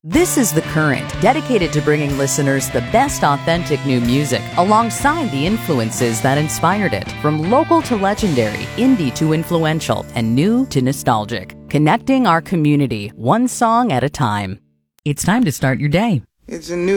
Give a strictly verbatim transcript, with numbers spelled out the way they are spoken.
This is The Current, dedicated to bringing listeners the best authentic new music alongside the influences that inspired it. From local to legendary, indie to influential, and new to nostalgic. Connecting our community, one song at a time. It's time to start your day. It's a new